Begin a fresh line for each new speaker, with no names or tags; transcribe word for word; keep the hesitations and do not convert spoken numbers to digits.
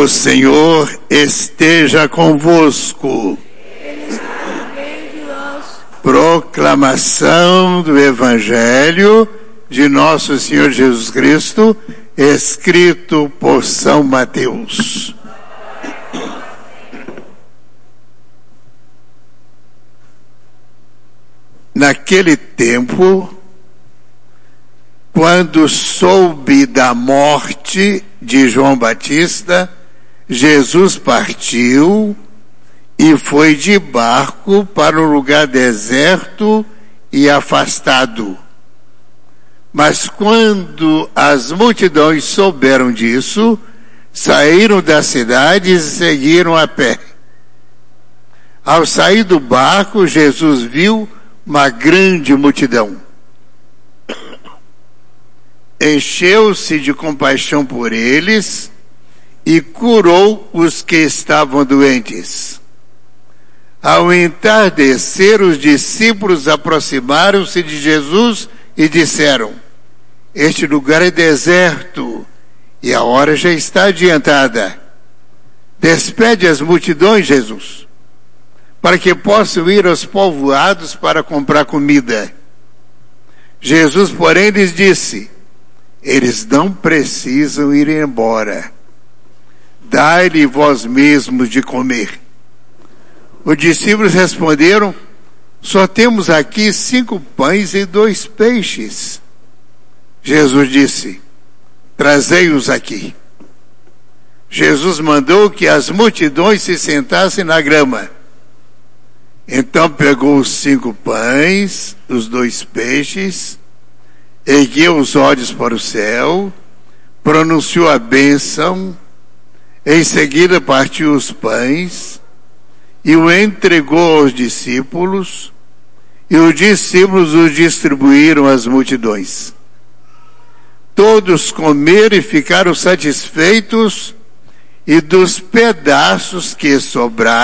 O Senhor esteja convosco. Proclamação do Evangelho de Nosso Senhor Jesus Cristo, escrito por São Mateus. Naquele tempo, quando soube da morte de João Batista, Jesus partiu e foi de barco para um lugar deserto e afastado. Mas quando as multidões souberam disso, saíram das cidades e seguiram a pé. Ao sair do barco, Jesus viu uma grande multidão. Encheu-se de compaixão por eles e curou os que estavam doentes. Ao entardecer, os discípulos aproximaram-se de Jesus e disseram: este lugar é deserto e a hora já está adiantada. Despede as multidões, Jesus, para que possam ir aos povoados para comprar comida. Jesus, porém, lhes disse: eles não precisam ir embora. Dai-lhe vós mesmos de comer. Os discípulos responderam: só temos aqui cinco pães e dois peixes. Jesus disse: trazei-os aqui. Jesus mandou que as multidões se sentassem na grama. Então pegou os cinco pães, os dois peixes, ergueu os olhos para o céu, pronunciou a bênção, em seguida partiu os pães e o entregou aos discípulos, e os discípulos os distribuíram às multidões. Todos comeram e ficaram satisfeitos, e dos pedaços que sobraram,